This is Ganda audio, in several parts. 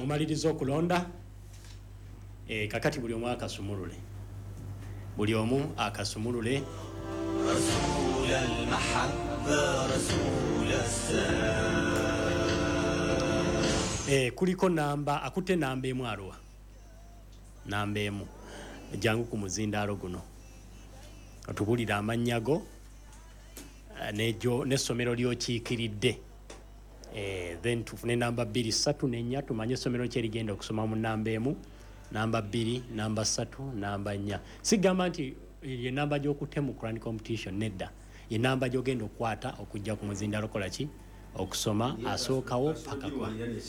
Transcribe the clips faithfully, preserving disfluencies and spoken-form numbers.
mumaliriza okulonda e, kakati buli omu akasumulule buli omu akasumulule Rasul al-mahabba Rasul as-salam e, kuliko namba akutte namba emu alwa namba emu jangu ku muzindaalo guno otubulira amanyago nejo n'essomero ly'okiikiridde eh, then tufune namba bbiri ssatu n'ennya tumanye essomero kye ligenda okusoma mu namba emu namba bbiri namba ssatu namba nnya sigamba nti ye namba gy'okutte mu Quran competition nedda ye namba gy'ogenda okukwata okujja ku muzindaalo kola ki okusoma asookawo paka kwa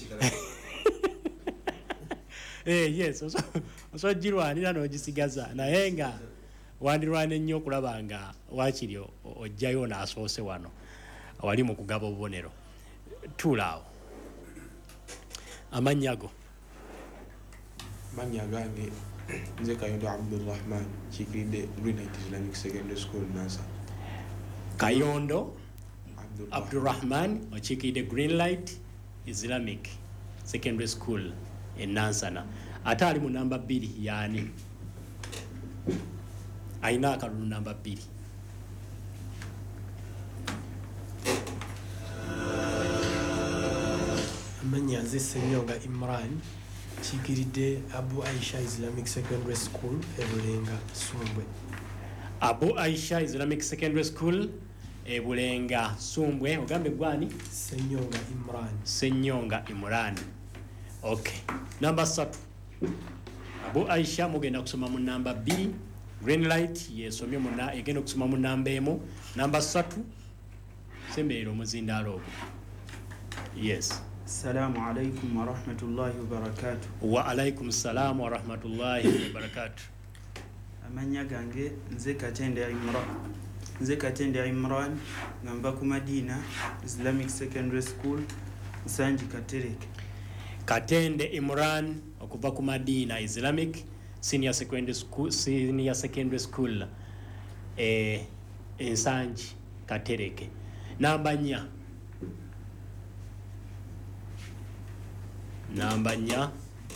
eh yes oso oso jirwanira n'ogisigaza naye nga wandirwana ennyo okulaba nga wakiri ojjayo n'asoose wano wali mu kugaba obubonero tuulaawo amannya go mannya gange nze Kayondo Abdurrahman kiikiridde Greenlight Islamic Secondary School Nansa Kayondo Abdurrahman okiikiridde Greenlight Islamic Secondary School e Nansana ate ali mu namba bbiri yaani aina akalulu namba bbiri amanya nze Ssenyonga Imran kiikiridde Abu Aisha Islamic Secondary School ebulenga Sumbwe Abu Aisha Islamic Secondary School ebulenga Sumbwe ogambe gwani Ssenyonga Imran Ssenyonga Imran okay namba satu Abu Aisha mugenda kusoma mu namba bbiri Greenlight yesomye muna egenda okusoma mu namba emu namba satu sembeero omuzindaalo ogwo yes Assalamu alaikum wa rahmatullahi wa barakatuh wa alaikum salam wa rahmatullahi wa barakatuh amanya gange nze Katende Imran nze Katende Imran ngamba ku Madina Islamic Secondary School Nsanji Katereke Katende Imran okuva ku Madina Islamic Senior Secondary School Senior Secondary School eh Nsanji Katereke namba nnya namba nnya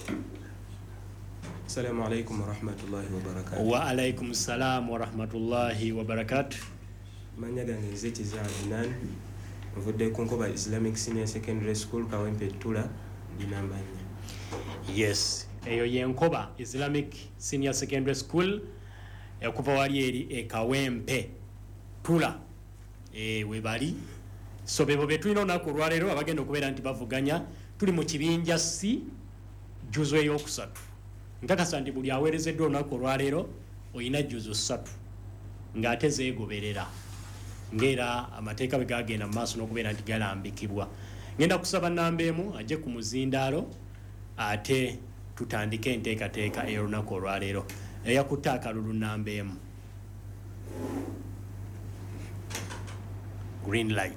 Assalamu alaikum wa rahmatullahi wa barakatuh wa alaikum salam wa rahmatullahi wa barakatuh mannya gange nze Kizaanan mvudde ku Nkoba Islamic Senior Secondary School Kawempe Tula ndi namba nnya yes eyo yenkoba Islamic Senior Secondary School okuva wali eri e Kawempe Tula e webali so bebo betulina olunaku olwaleero abagenda okubeera nti bavuganya tuli mu kibinja si juzo eyokusatu nkakasa nti buli aweerezeddwa olunaku olwaleero olina juzo ssatu ng'ate zeegoberera ng'era amateeka bwe gagenda mu maaso n'okubeera nti galambikibwa ngenda kusaba namba emu ajje ku muzindaalo ate tutandike enteekateeka ey'olunaku olwaleero eyakutte akalulu namba emu Greenlight